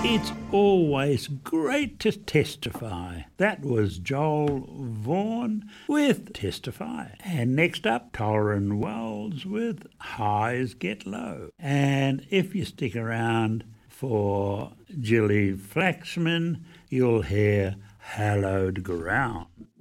It's always great to testify. That was Joel Vaughan with Testify. And next up, Tauren Wells with Highs Get Low. And if you stick around for Gilly Flaxman, you'll hear Hallowed Ground.